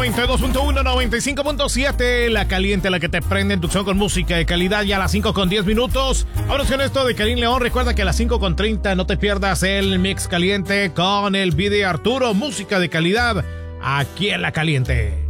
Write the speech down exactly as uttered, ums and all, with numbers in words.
noventa y dos punto uno, noventa y cinco punto siete. La caliente, la que te prende en tu show con música de calidad. Ya a las cinco con diez minutos. Ahora con esto de Karim León. Recuerda que a las cinco con treinta no te pierdas el mix caliente con el video Arturo. Música de calidad aquí en La Caliente.